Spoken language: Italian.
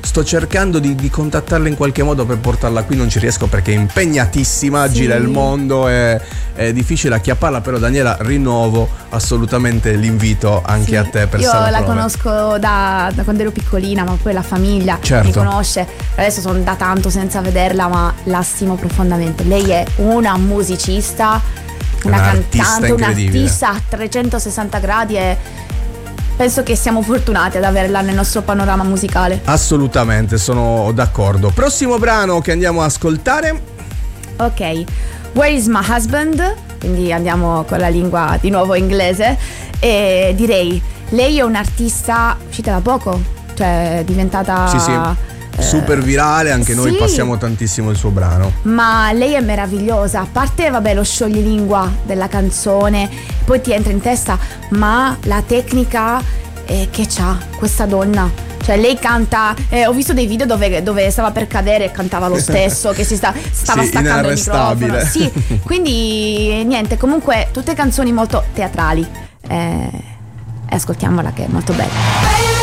sto cercando di contattarla in qualche modo per portarla qui, non ci riesco perché è impegnatissima, Sì. gira il mondo, è difficile acchiapparla, però Daniela, rinnovo assolutamente l'invito anche Sì, a te per io Sala la Prove. conosco da quando ero piccolina, ma poi la famiglia Certo. mi conosce. Adesso sono da tanto senza vederla, ma la stimo profondamente. Lei è una musicista, una Un'artista cantante, incredibile. un'artista a 360 gradi e penso che siamo fortunati ad averla nel nostro panorama musicale. Assolutamente, sono d'accordo. Prossimo brano che andiamo a ascoltare. Ok, Where is my husband? Quindi andiamo con la lingua di nuovo inglese. E direi, lei è un'artista uscita da poco, cioè è diventata Sì, super virale, anche noi sì. passiamo tantissimo il suo brano. Ma lei è meravigliosa, a parte vabbè lo scioglilingua della canzone, poi ti entra in testa, ma la tecnica che c'ha questa donna. Cioè lei canta, ho visto dei video dove stava per cadere e cantava lo stesso, che stava Sì, staccando il microfono. inarrestabile. Sì, quindi niente, comunque tutte canzoni molto teatrali. Ascoltiamola che è molto bella.